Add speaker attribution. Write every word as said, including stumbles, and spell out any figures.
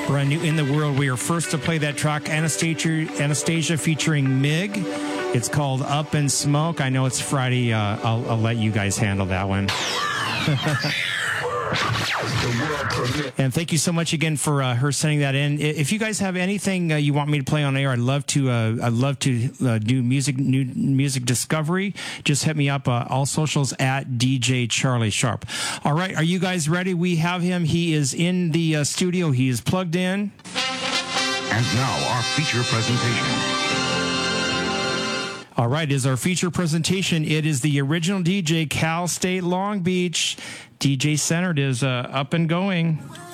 Speaker 1: brand new In the World. We are first to play that track, Anastasia, Anastasia featuring Mig. It's called Up in Smoke. I know it's Friday. Uh, I'll, I'll let you guys handle that one. And thank you so much again for uh, her sending that in. If you guys have anything uh, you want me to play on air, I'd love to. Uh, I'd love to uh, do music, new music discovery. Just hit me up. Uh, all socials at D J Charlie Sharp. All right, are you guys ready? We have him. He is in the uh, studio. He is plugged in.
Speaker 2: And now our feature presentation.
Speaker 1: All right, is our feature presentation. It is the original D J, Cal State Long Beach. D J Centered is uh, up and going.